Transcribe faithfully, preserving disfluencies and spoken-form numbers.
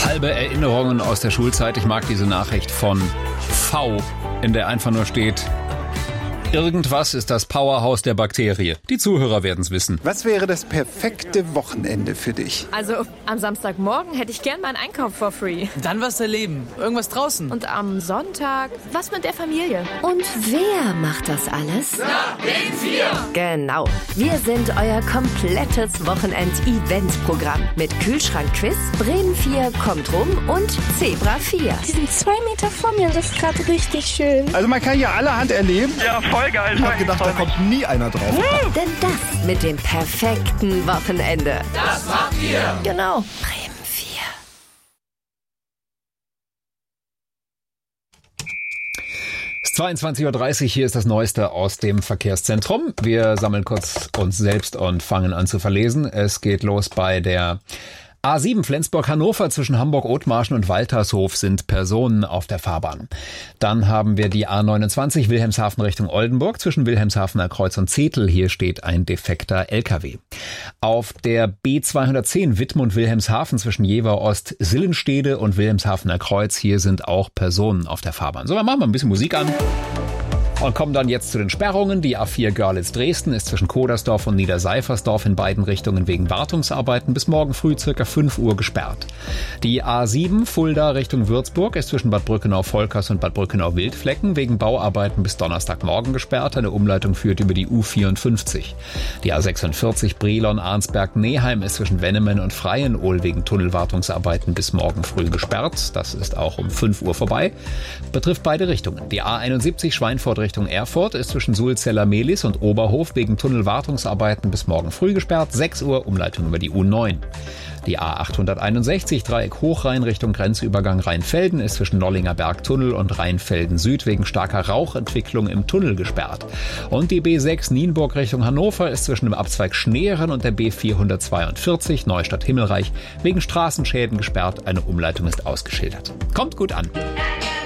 Halbe Erinnerungen aus der Schulzeit. Ich mag diese Nachricht von V, in der einfach nur steht: Irgendwas ist das Powerhouse der Bakterie. Die Zuhörer werden es wissen. Was wäre das perfekte Wochenende für dich? Also, am Samstagmorgen hätte ich gern meinen Einkauf for free. Dann was erleben. Irgendwas draußen. Und am Sonntag was mit der Familie. Und wer macht das alles? Na, B vier! Genau. Wir sind euer komplettes Wochenend-Event-Programm. Mit Kühlschrank-Quiz, Bremen vier kommt rum und Zebra vier. Die sind zwei Meter vor mir und das ist gerade richtig schön. Also man kann ja allerhand erleben. Ja, voll geil. Ich hab gedacht, da kommt nie einer drauf. Hm, denn das mit dem perfekten Wochenende. Das macht ihr. Genau. Bremen vier. Es ist zweiundzwanzig Uhr dreißig, hier ist das Neueste aus dem Verkehrszentrum. Wir sammeln kurz uns selbst und fangen an zu verlesen. Es geht los bei der A sieben Flensburg-Hannover. Zwischen Hamburg-Othmarschen und Waltershof sind Personen auf der Fahrbahn. Dann haben wir die A neunundzwanzig Wilhelmshaven Richtung Oldenburg. Zwischen Wilhelmshavener Kreuz und Zetel. Hier steht ein defekter L K W. Auf der B zweihundertzehn Wittmund-Wilhelmshaven zwischen Jever-Ost, Sillenstede und Wilhelmshavener Kreuz. Hier sind auch Personen auf der Fahrbahn. So, dann machen wir ein bisschen Musik an. Und kommen dann jetzt zu den Sperrungen. Die A vier Görlitz-Dresden ist zwischen Kodersdorf und Niederseifersdorf in beiden Richtungen wegen Wartungsarbeiten bis morgen früh circa fünf Uhr gesperrt. Die A sieben Fulda Richtung Würzburg ist zwischen Bad Brückenau-Volkers und Bad Brückenau-Wildflecken wegen Bauarbeiten bis Donnerstagmorgen gesperrt. Eine Umleitung führt über die U vierundfünfzig. Die A sechsundvierzig Brilon-Arnsberg-Neheim ist zwischen Wennemen und Freienohl wegen Tunnelwartungsarbeiten bis morgen früh gesperrt. Das ist auch um fünf Uhr vorbei. Betrifft beide Richtungen. Die A einundsiebzig Schweinfurt Richtung Erfurt ist zwischen Sulzeller-Mehlis und Oberhof wegen Tunnelwartungsarbeiten bis morgen früh gesperrt. sechs Uhr Umleitung über die U neun. Die A achthunderteinundsechzig Dreieck Hochrhein Richtung Grenzübergang Rheinfelden ist zwischen Nollinger Bergtunnel und Rheinfelden Süd wegen starker Rauchentwicklung im Tunnel gesperrt. Und die B sechs Nienburg Richtung Hannover ist zwischen dem Abzweig Schneeren und der B vierhundertzweiundvierzig Neustadt-Himmelreich wegen Straßenschäden gesperrt. Eine Umleitung ist ausgeschildert. Kommt gut an.